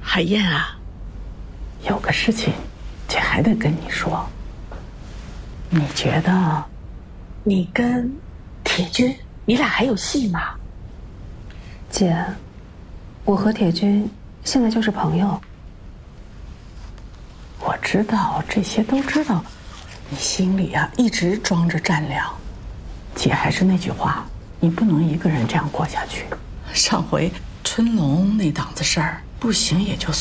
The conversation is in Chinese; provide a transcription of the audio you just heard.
海燕啊，有个事情，姐还得跟你说。你觉得，你跟铁军，你俩还有戏吗？ 姐，我和铁军现在就是朋友。 我知道这些都知道，你心里啊一直装着善良。姐还是那句话，你不能一个人这样过下去。上回春龙那档子事儿不行也就算。